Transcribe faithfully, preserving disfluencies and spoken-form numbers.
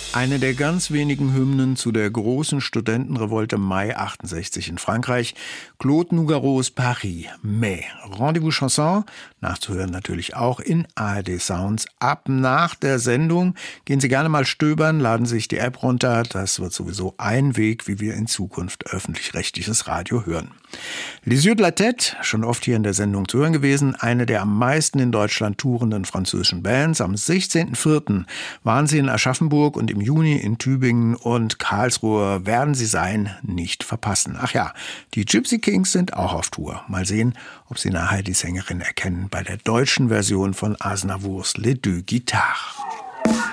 Eine der ganz wenigen Hymnen zu der großen Studentenrevolte Mai achtundsechzig in Frankreich. Claude Nougarots Paris, Mai. Rendez-vous Chanson, nachzuhören natürlich auch in A R D Sounds. Ab nach der Sendung gehen Sie gerne mal stöbern, laden sich die App runter. Das wird sowieso ein Weg, wie wir in Zukunft öffentlich-rechtliches Radio hören. Les Yeux de la Tête, schon oft hier in der Sendung zu hören gewesen, eine der am meisten in Deutschland tourenden französischen Bands. Am sechzehnten vierten waren sie in Aschaffenburg und im Juni in Tübingen und Karlsruhe werden sie sein, nicht verpassen. Ach ja, die Gypsy Kings sind auch auf Tour. Mal sehen, ob sie nachher die Sängerin erkennen bei der deutschen Version von Aznavours Les Deux Guitares.